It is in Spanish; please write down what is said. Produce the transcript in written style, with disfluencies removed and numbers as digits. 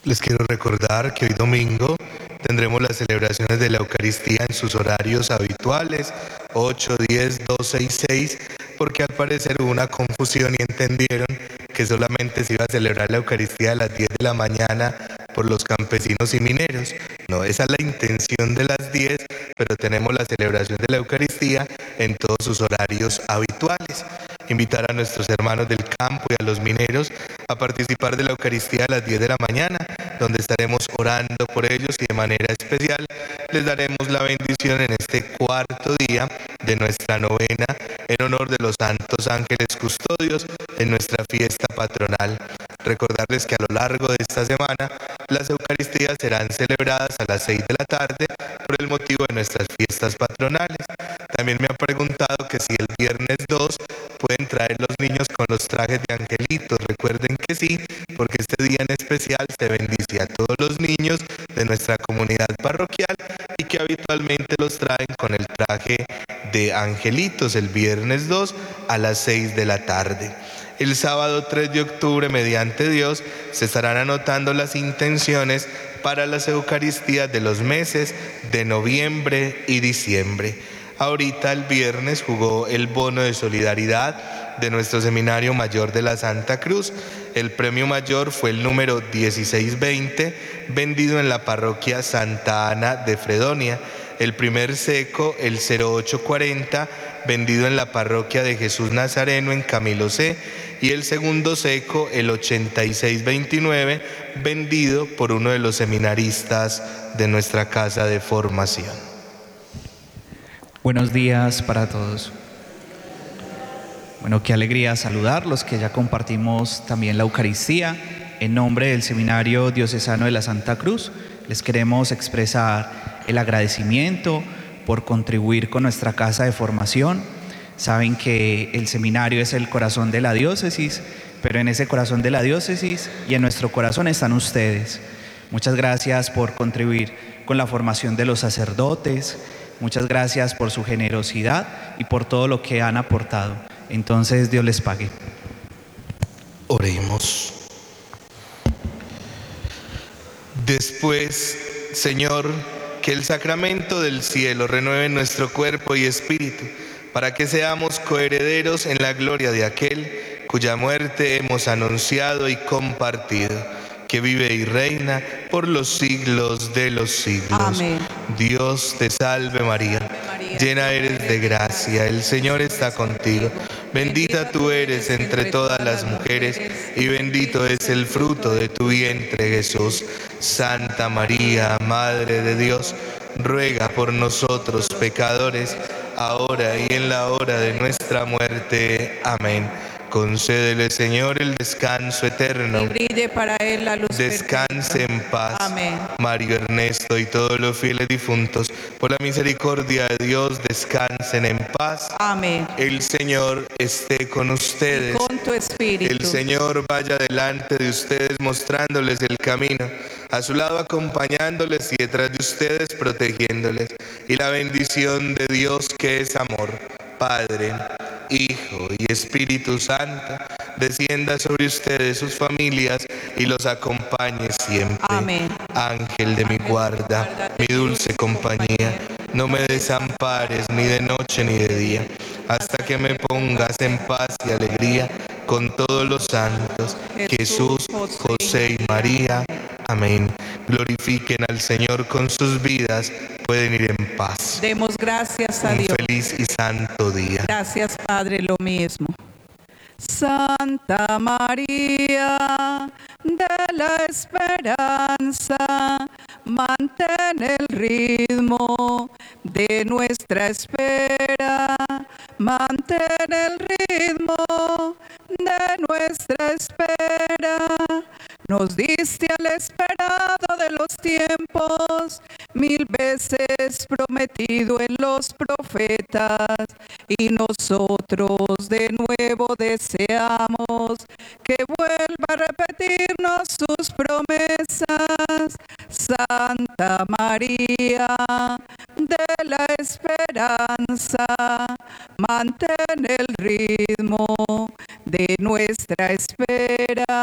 Les quiero recordar que hoy domingo tendremos las celebraciones de la Eucaristía en sus horarios habituales, 8, 10, 12 y 6, porque al parecer hubo una confusión y entendieron que solamente se iba a celebrar la Eucaristía a las 10 de la mañana por los campesinos y mineros. No, esa es la intención de las 10, pero tenemos la celebración de la Eucaristía en todos sus horarios habituales. Invitar a nuestros hermanos del campo y a los mineros a participar de la Eucaristía a las 10 de la mañana, donde estaremos orando por ellos y de manera especial les daremos la bendición en este cuarto día de nuestra novena en honor de los santos ángeles custodios en nuestra fiesta patronal. Recordarles que a lo largo de esta semana las Eucaristías serán celebradas a las 6 de la tarde por el motivo de nuestras fiestas patronales. También me han preguntado que si el viernes 2 pueden traer los niños con los trajes de angelitos. Recuerden que sí, porque este día en especial se bendice a todos los niños de nuestra comunidad parroquial y que habitualmente los traen con el traje de angelitos el viernes 2 a las 6 de la tarde. El sábado 3 de octubre, mediante Dios, se estarán anotando las intenciones para las Eucaristías de los meses de noviembre y diciembre. Ahorita el viernes jugó el bono de solidaridad de nuestro Seminario Mayor de la Santa Cruz. El premio mayor fue el número 1620, vendido en la parroquia Santa Ana de Fredonia. El primer seco, el 0840, vendido en la parroquia de Jesús Nazareno en Camilo C. Y el segundo seco, el 8629, vendido por uno de los seminaristas de nuestra casa de formación. Buenos días para todos. Bueno, qué alegría saludarlos, que ya compartimos también la Eucaristía. En nombre del Seminario Diocesano de la Santa Cruz, les queremos expresar el agradecimiento por contribuir con nuestra casa de formación. Saben que el seminario es el corazón de la diócesis, pero en ese corazón de la diócesis y en nuestro corazón están ustedes. Muchas gracias por contribuir con la formación de los sacerdotes. Muchas gracias por su generosidad y por todo lo que han aportado. Entonces, Dios les pague. Oremos. Después, Señor, que el sacramento del cielo renueve nuestro cuerpo y espíritu, para que seamos coherederos en la gloria de aquel cuya muerte hemos anunciado y compartido, que vive y reina por los siglos de los siglos. Amén. Dios te salve María, llena eres de gracia, el Señor está contigo. Bendita tú eres entre todas las mujeres y bendito es el fruto de tu vientre, Jesús. Santa María, Madre de Dios, ruega por nosotros pecadores, ahora y en la hora de nuestra muerte. Amén. Concédele, Señor, el descanso eterno. Y brille para él la luz. Descanse en paz. Amén. Mario Ernesto y todos los fieles difuntos, por la misericordia de Dios, descansen en paz. Amén. El Señor esté con ustedes. Y con tu espíritu. El Señor vaya delante de ustedes mostrándoles el camino, a su lado acompañándoles y detrás de ustedes protegiéndoles. Y la bendición de Dios, que es amor, Padre, Hijo y Espíritu Santo, descienda sobre ustedes, sus familias, y los acompañe siempre. Amén. Ángel de mi guarda, mi dulce compañía, no me desampares ni de noche ni de día, hasta que me pongas en paz y alegría con todos los santos, Jesús, José y María. Amén. Glorifiquen al Señor con sus vidas, pueden ir en paz. Demos gracias a Un Dios. feliz y santo día. Gracias, Padre, lo mismo. Santa María de la esperanza, mantén el ritmo de nuestra espera, mantén el ritmo de nuestra espera. Nos diste al esperado de los tiempos, 1000 veces prometido en los profetas, y nosotros de nuevo deseamos que vuelva a repetirnos sus promesas. Santa María de la esperanza, mantén el ritmo de nuestra espera,